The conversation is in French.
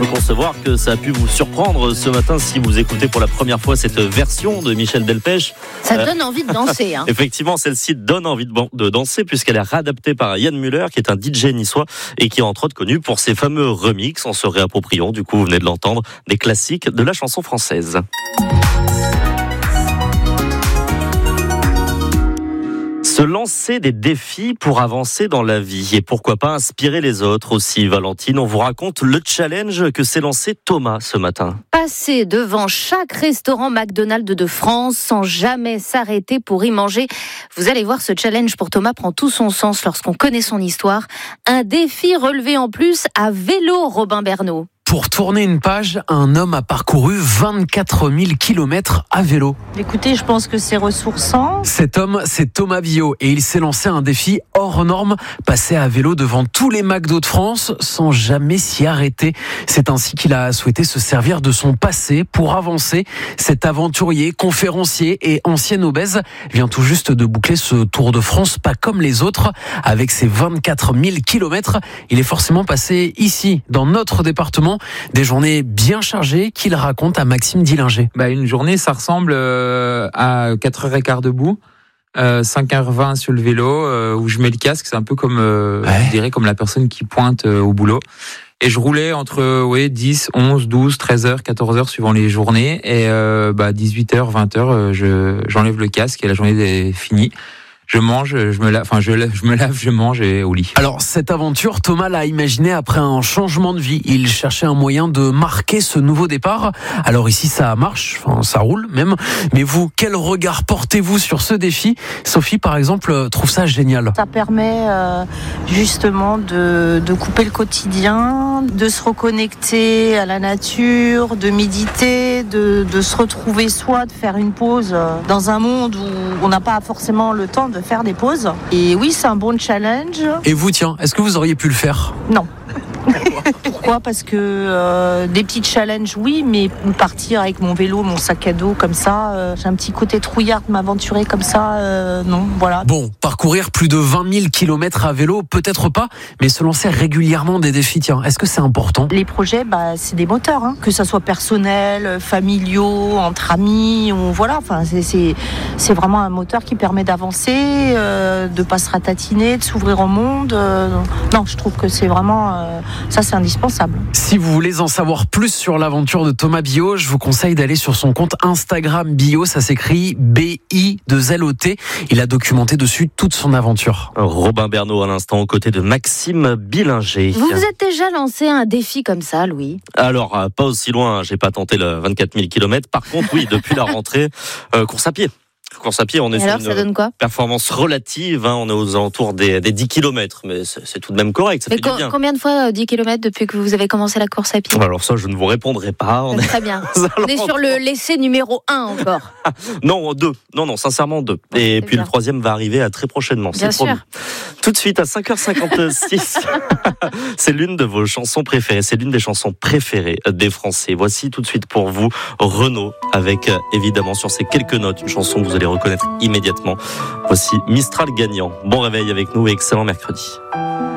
peut concevoir que ça a pu vous surprendre ce matin si vous écoutez pour la première fois cette version de Michel Delpech. Ça donne envie de danser. Effectivement, celle-ci donne envie de danser puisqu'elle est réadaptée par Yann Müller, qui est un DJ niçois et qui est entre autres connu pour ses fameux remixes en se réappropriant, du coup vous venez de l'entendre, des classiques de la chanson française. Se lancer des défis pour avancer dans la vie et pourquoi pas inspirer les autres aussi. Valentine, on vous raconte le challenge que s'est lancé Thomas ce matin. Passer devant chaque restaurant McDonald's de France sans jamais s'arrêter pour y manger. Vous allez voir, ce challenge pour Thomas prend tout son sens lorsqu'on connaît son histoire. Un défi relevé en plus à vélo, Robin Bernot. Pour tourner une page, un homme a parcouru 24 000 km à vélo. Écoutez, je pense que c'est ressourçant. Cet homme, c'est Thomas Biot et il s'est lancé un défi hors norme, passer à vélo devant tous les McDo de France sans jamais s'y arrêter. C'est ainsi qu'il a souhaité se servir de son passé pour avancer. Cet aventurier, conférencier et ancien obèse vient tout juste de boucler ce Tour de France, pas comme les autres. Avec ses 24 000 km, il est forcément passé ici, dans notre département. Des journées bien chargées qu'il raconte à Maxime Dillinger. Une journée, ça ressemble à 4h15 debout, 5h20 sur le vélo, où je mets le casque. C'est un peu comme, je dirais, comme la personne qui pointe au boulot. Et je roulais entre 10, 11, 12, 13h, 14h suivant les journées. Et 18h, 20h, j'enlève le casque et la journée est finie. Je mange, je me lave, je mange et au lit. Alors, cette aventure, Thomas l'a imaginée après un changement de vie. Il cherchait un moyen de marquer ce nouveau départ. Alors ici, ça marche, ça roule même. Mais vous, quel regard portez-vous sur ce défi ? Sophie, par exemple, trouve ça génial. Ça permet justement de couper le quotidien, de se reconnecter à la nature, de méditer, de se retrouver soi, de faire une pause dans un monde où on n'a pas forcément le temps de faire des pauses. Et oui, c'est un bon challenge. Et vous, tiens, est-ce que vous auriez pu le faire ? Non. Pourquoi ? Parce que des petits challenges, oui, mais partir avec mon vélo, mon sac à dos comme ça, j'ai un petit côté trouillard de m'aventurer comme ça, non, voilà. Bon, parcourir plus de 20 000 km à vélo, peut-être pas, mais se lancer régulièrement des défis, tiens, est-ce que c'est important ? Les projets, c'est des moteurs, que ça soit personnel, familiaux, entre amis, ou voilà, enfin, c'est vraiment un moteur qui permet d'avancer, de pas se ratatiner, de s'ouvrir au monde. Non, je trouve que c'est vraiment, ça c'est indispensable. Si vous voulez en savoir plus sur l'aventure de Thomas Biot, je vous conseille d'aller sur son compte Instagram Biot, ça s'écrit B-I-2-L-O-T. Il a documenté dessus toute son aventure. Robin Bernot à l'instant aux côtés de Maxime Dillinger. Vous vous êtes déjà lancé un défi comme ça, Louis ? Alors, pas aussi loin, j'ai pas tenté le 24 000 km. Par contre, oui, depuis la rentrée, course à pied. Course à pied, on est sur ça donne quoi ? Performance relative, on est aux alentours des 10 km, mais c'est tout de même correct, ça fait du bien. Combien de fois 10 km depuis que vous avez commencé la course à pied ? Alors ça, je ne vous répondrai pas. Très bien. On est sur l'essai numéro 1 encore. Non, 2. Non, sincèrement 2. Et puis bien. Le 3e va arriver très prochainement. Bien sûr. Tout de suite à 5h56, c'est l'une de vos chansons préférées, c'est l'une des chansons préférées des Français. Voici tout de suite pour vous Renaud, avec évidemment sur ces quelques notes, une chanson que vous allez reconnaître immédiatement. Voici Mistral gagnant. Bon réveil avec nous et excellent mercredi.